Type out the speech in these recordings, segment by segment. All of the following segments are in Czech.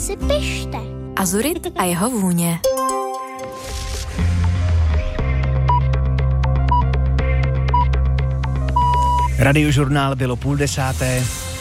si pište. Azurit a jeho vůně. Radiožurnál bylo 9:30.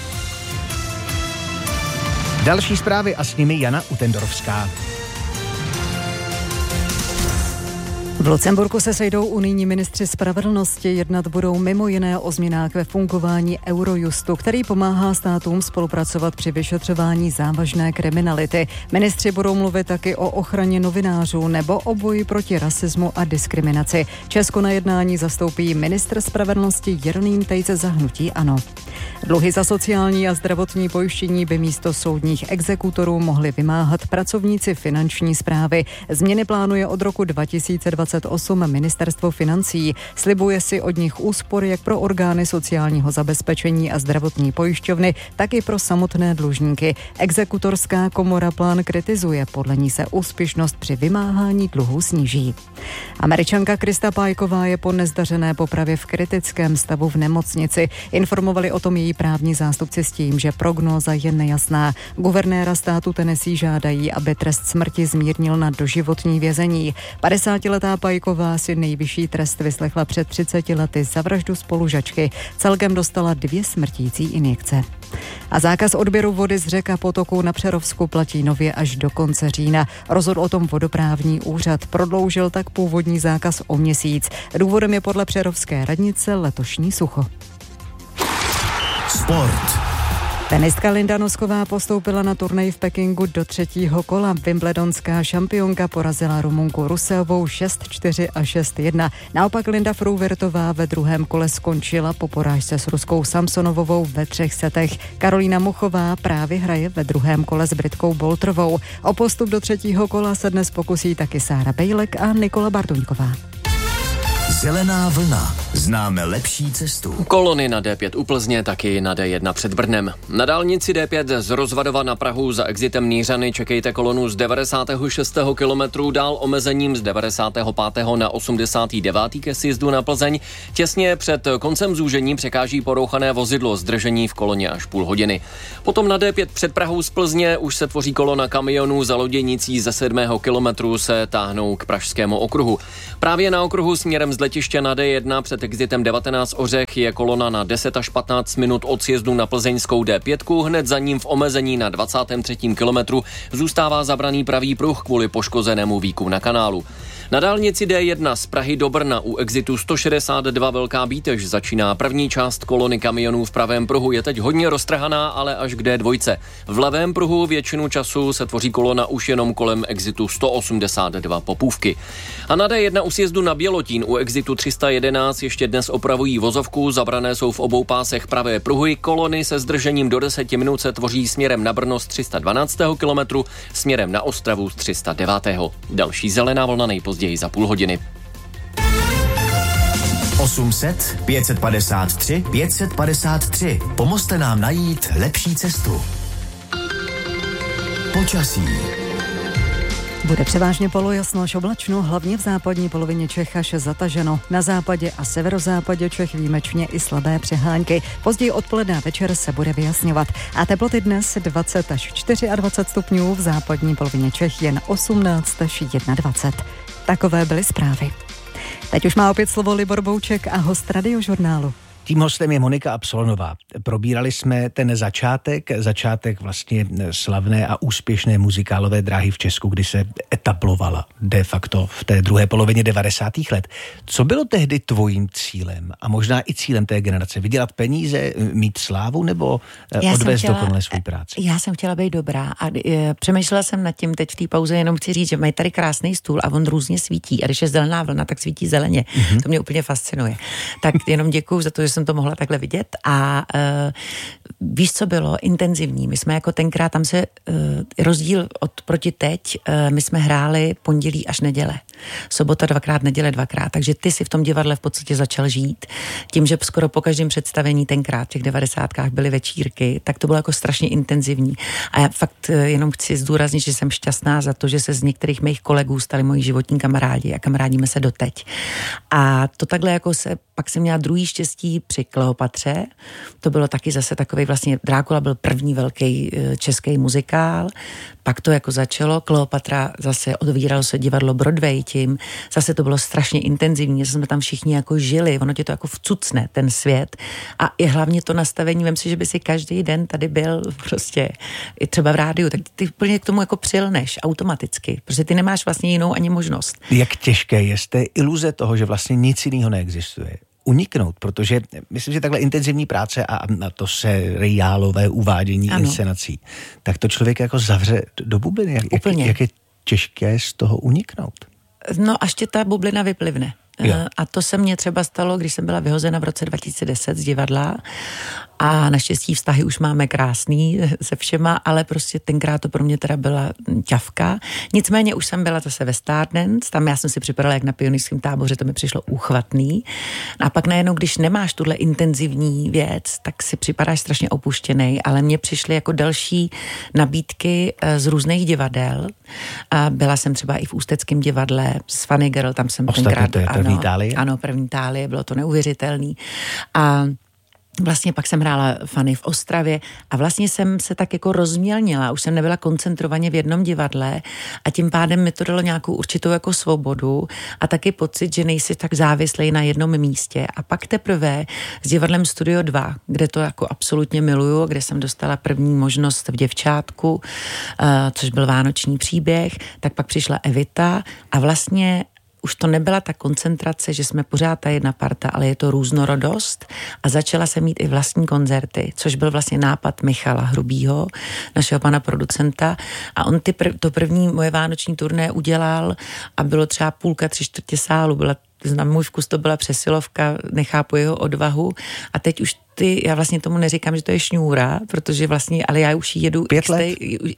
Další zprávy a s nimi Jana Utendorovská. V Lucemburku se sejdou unijní ministři spravedlnosti, jednat budou mimo jiné o změnách ve fungování Eurojustu, který pomáhá státům spolupracovat při vyšetřování závažné kriminality. Ministři budou mluvit taky o ochraně novinářů nebo o boji proti rasismu a diskriminaci. Česko na jednání zastoupí ministr spravedlnosti Jeroným Tejce za hnutí ANO. Dluhy za sociální a zdravotní pojištění by místo soudních exekutorů mohli vymáhat pracovníci finanční správy. Změny plánuje od roku 2028 ministerstvo financí. Slibuje si od nich úspor jak pro orgány sociálního zabezpečení a zdravotní pojišťovny, tak i pro samotné dlužníky. Exekutorská komora plán kritizuje, podle ní se úspěšnost při vymáhání dluhů sníží. Američanka Krista Pájková je po nezdařené popravě v kritickém stavu v nemocnici. Informovali o tom její právní zástupci s tím, že prognóza je nejasná. Guvernéra státu Tennessee žádají, aby trest smrti zmírnil na doživotní vězení. 50letá Pájková si nejvyšší trest vyslechla před 30 lety za vraždu spolužačky. Celkem dostala 2 smrtící injekce. A zákaz odběru vody z řek a potoků na Přerovsku platí nově až do konce října. Rozhodl o tom vodoprávní úřad. Prodloužil tak původní zákaz o měsíc. Důvodem je podle přerovské radnice letošní sucho. Sport. Tenistka Linda Nosková postoupila na turnaj v Pekingu do 3. kola. Wimbledonská šampionka porazila Rumunku Ruseovou 6-4 a 6-1. Naopak Linda Fruhvirtová ve 2. kole skončila po porážce s Ruskou Samsonovovou ve 3 setech. Karolína Muchová právě hraje ve 2. kole s Britkou Boltrovou. O postup do 3. kola se dnes pokusí taky Sára Bejlek a Nikola Bartuňková. Zelená vlna. Známe lepší cestu. Kolony na D5 u Plzně, taky na D1 před Brnem. Na dálnici D5 z Rozvadova na Prahu za exitem Nířany čekejte kolonu z 96. kilometru, dál omezením z 95. na 89. ke sjezdu na Plzeň. Těsně před koncem zúžení překáží porouchané vozidlo, zdržení v koloně až půl hodiny. Potom na D5 před Prahou z Plzně už se tvoří kolona kamionů, za loděnicí ze 7. kilometru se táhnou k Pražskému okruhu. Právě na okruhu směrem z letiště na D1 před exitem 19 Ořech je kolona na 10 až 15 minut od sjezdu na plzeňskou D5, hned za ním v omezení na 23. kilometru zůstává zabraný pravý pruh kvůli poškozenému víku na kanálu. Na dálnici D1 z Prahy do Brna u exitu 162 Velká Bítež začíná první část kolony kamionů v pravém pruhu. Je teď hodně roztrhaná, ale až k D2. V levém pruhu většinu času se tvoří kolona už jenom kolem exitu 182 Popůvky. A na D1 u sjezdu na Bělotín u exitu 311 ještě dnes opravují vozovku, zabrané jsou v obou pásech pravé pruhy. Kolony se zdržením do 10 minut se tvoří směrem na Brno z 312. kilometru, směrem na Ostravu z 309. Další zelená vlna nejpozději za půl hodiny. 800 553 553. Pomozte nám najít lepší cestu. Počasí. Bude převážně polojasno až oblačno, hlavně v západní polovině Čech až zataženo. Na západě a severozápadě Čech výjimečně i slabé přehánky. Později odpoledne a večer se bude vyjasňovat. A teploty dnes 20 až 24 stupňů, v západní polovině Čech jen 18 až 21. Takové byly zprávy. Teď už má opět slovo Libor Bouček a host Radiožurnálu. Tím hostem je Monika Absolonová. Probírali jsme ten začátek vlastně slavné a úspěšné muzikálové dráhy v Česku, kdy se etablovala de facto v té druhé polovině 90. let. Co bylo tehdy tvojím cílem a možná i cílem té generace? Vydělat peníze, mít slávu nebo odvést dokonale svou práci? Já jsem chtěla být dobrá a přemýšlela jsem nad tím teď v té pauze, jenom chci říct, že mají tady krásný stůl a on různě svítí a když je zelená vlna, tak svítí zeleně. To mě úplně fascinuje. Tak jenom děkuju za to, že jsem to mohla takhle vidět a víš, co bylo intenzivní. My jsme jako tenkrát, tam se rozdíl proti teď, my jsme hráli pondělí až neděle. Sobota 2x, neděle 2x, takže ty si v tom divadle v podstatě začal žít. Tím, že skoro po každém představení tenkrát v těch 90kách byly večírky, tak to bylo jako strašně intenzivní. A já fakt jenom chci zdůraznit, že jsem šťastná za to, že se z některých mých kolegů stali moji životní kamarádi a kamarádíme se doteď. A to takhle jako pak jsem měla druhý štěstí při Kleopatře. To bylo taky zase takový vlastně, Drákula byl první velký český muzikál, pak to jako začalo, Kleopatra zase odvíralo se divadlo Broadway tím, zase to bylo strašně intenzivní, jsme tam všichni jako žili, ono tě to jako vcucne, ten svět. A i hlavně to nastavení, vem si, že by si každý den tady byl prostě i třeba v rádiu, tak ty úplně k tomu jako přilneš automaticky, protože ty nemáš vlastně jinou ani možnost. Jak těžké je z té iluze toho, že vlastně nic jiného neexistuje, uniknout, protože myslím, že takhle intenzivní práce a na to seriálové uvádění inscenací, tak to člověk jako zavře do bubliny. Jak je těžké z toho uniknout? No až tě ta bublina vyplivne. A to se mně třeba stalo, když jsem byla vyhozena v roce 2010 z divadla a naštěstí vztahy už máme krásný se všema, ale prostě tenkrát to pro mě teda byla ťavka. Nicméně už jsem byla zase ve Stardance, tam já jsem si připadala jak na pionýrském táboře, to mi přišlo úchvatný. A pak najednou, když nemáš tuhle intenzivní věc, tak si připadáš strašně opuštěnej, ale mně přišly jako další nabídky z různých divadel. A byla jsem třeba i v Ústeckém divadle s Funny Girl, tam jsem tenkrát... První Itálie? Ano, první Itálie, bylo to neuvěřitelný. A vlastně pak jsem hrála Fanny v Ostravě a vlastně jsem se tak jako rozmělnila, už jsem nebyla koncentrovaně v jednom divadle a tím pádem mi to dalo nějakou určitou jako svobodu a taky pocit, že nejsi tak závislej na jednom místě. A pak teprve s divadlem Studio 2, kde to jako absolutně miluju, kde jsem dostala první možnost v Děvčátku, což byl vánoční příběh, tak pak přišla Evita a vlastně už to nebyla ta koncentrace, že jsme pořád ta jedna parta, ale je to různorodost a začala jsem mít i vlastní koncerty, což byl vlastně nápad Michala Hrubýho, našeho pana producenta a on to první moje vánoční turné udělal a bylo třeba půlka, 3/4 sálu, na můj vkus to byla přesilovka, nechápu jeho odvahu a teď už já vlastně tomu neříkám, že to je šňůra, protože vlastně, ale já už jedu 5 let?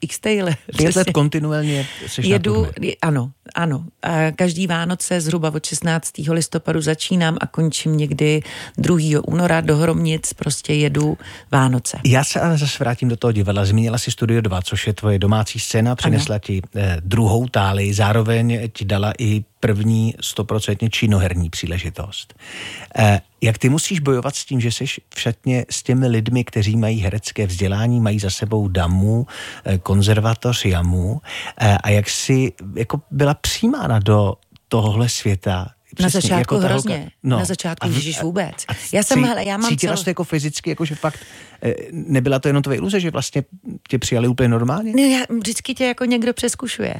Pět let kontinuálně jedu, ano. A každý Vánoce zhruba od 16. listopadu začínám a končím někdy 2. února do Hromnic, prostě jedu Vánoce. Já se ale zase vrátím do toho divadla. Zmínila si Studio 2, což je tvoje domácí scéna, přinesla ti druhou tálii, zároveň ti dala i první 100% činoherní příležitost. Jak ty musíš bojovat s tím, že jsi v šatně s těmi lidmi, kteří mají herecké vzdělání, mají za sebou damu, konzervatoř, jamu a jak jsi jako byla přijímána do tohohle světa? Na začátku jako hrozně. Na začátku Ježíš vůbec. Já mám cítila jsi to jako fyzicky, jako že fakt nebyla to jenom tvoje iluze, že vlastně tě přijali úplně normálně? No, vždycky tě jako někdo přeskušuje.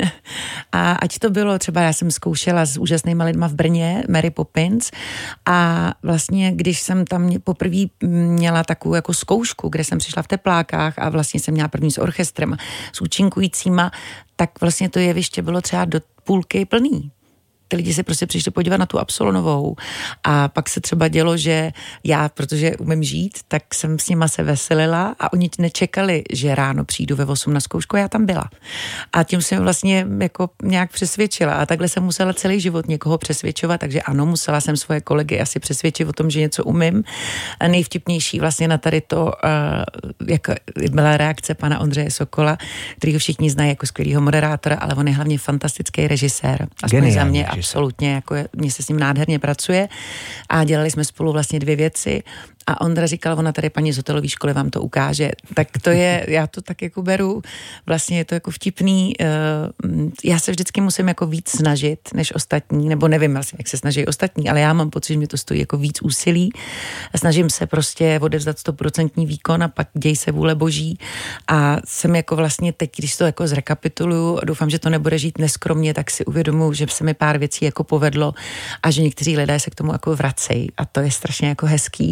A ať to bylo, třeba já jsem zkoušela s úžasnýma lidma v Brně, Mary Poppins a vlastně, když jsem tam poprvé měla takovou jako zkoušku, kde jsem přišla v teplákách a vlastně jsem měla první s orchestrem, s účinkujícíma, tak vlastně to jeviště bylo třeba do půlky plný. Ty lidi se prostě přišli podívat na tu Absolonovou a pak se třeba dělo, že já, protože umím žít, tak jsem s nima se veselila a oni nečekali, že ráno přijdu ve 8 na zkoušku a já tam byla. A tím jsem vlastně jako nějak přesvědčila a takhle jsem musela celý život někoho přesvědčovat, takže ano, musela jsem svoje kolegy asi přesvědčit o tom, že něco umím. A nejvtipnější vlastně na tady to, jako byla reakce pana Ondřeje Sokola, kterýho všichni znají jako skvělýho moderátora, ale on je hlavně fantastický režisér. Aspoň za mě absolutně, jako mně se s ním nádherně pracuje a dělali jsme spolu vlastně 2 věci a Ondra říkal, ona tady paní z hotelové školy vám to ukáže, tak to je, já to tak jako beru, vlastně je to jako vtipný, já se vždycky musím jako víc snažit než ostatní, nebo nevím vlastně, jak se snaží ostatní, ale já mám pocit, že mi to stojí jako víc úsilí, snažím se prostě odevzdat 100% výkon a pak děj se vůle boží a jsem jako vlastně teď, když to jako zrekapituluju, doufám, že to nebude žít neskromně, tak si uvědomuji, že se mi pár věcí jako povedlo a že někteří lidé se k tomu jako vracejí a to je strašně jako hezký a vlastně mě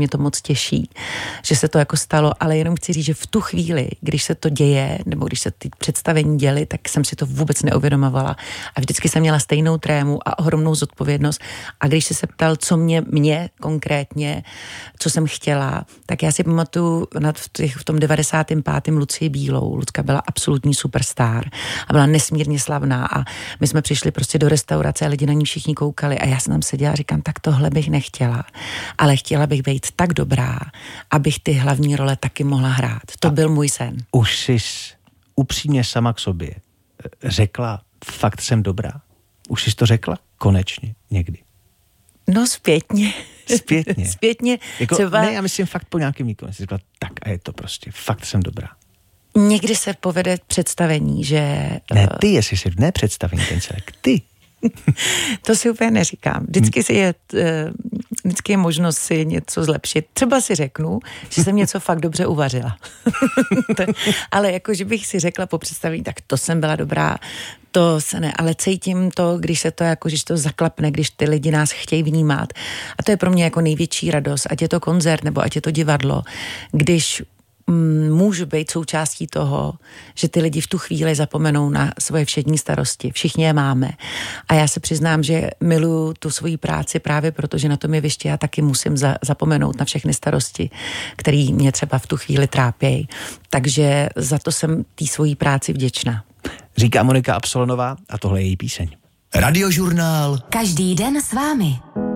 mě to moc těší, že se to jako stalo, ale jenom chci říct, že v tu chvíli, když se to děje, nebo když se ty představení děly, tak jsem si to vůbec neuvědomovala a vždycky jsem měla stejnou trému a ohromnou zodpovědnost a když se ptal, co mě konkrétně, co jsem chtěla, tak já si pamatuju v tom 95. Lucii Bílou. Lucka byla absolutní superstar a byla nesmírně slavná a my jsme přišli prostě do restaurace a lidi na ní všichni koukali a já jsem tam seděla a říkám, tak tohle bych nechtěla, ale chtěla bych být tak dobrá, abych ty hlavní role taky mohla hrát. To byl můj sen. Už jsi upřímně sama k sobě řekla, fakt jsem dobrá? Už jsi to řekla? Konečně někdy. No zpětně. Zpětně. Jako, třeba... Ne, já myslím fakt po nějakém výkonu. Jsi řekla, tak a je to prostě, fakt jsem dobrá. Někdy se povede představení, že... Ne, ty, jestli si, ne představení ten celek, ty. To si úplně neříkám. Vždycky je možnost si něco zlepšit. Třeba si řeknu, že jsem něco fakt dobře uvařila. Ale jako, že bych si řekla po představení, tak to jsem byla dobrá, to se ne, ale cítím to, když se to jako, když to zaklapne, když ty lidi nás chtějí vnímat. A to je pro mě jako největší radost, ať je to koncert, nebo ať je to divadlo, když můžu být součástí toho, že ty lidi v tu chvíli zapomenou na svoje všední starosti. Všichni je máme. A já se přiznám, že miluju tu svoji práci právě proto, že na tom jevišti já taky musím zapomenout na všechny starosti, které mě třeba v tu chvíli trápějí. Takže za to jsem té svojí práci vděčná. Říká Monika Absolonová a tohle je její píseň. Radiožurnál. Každý den s vámi.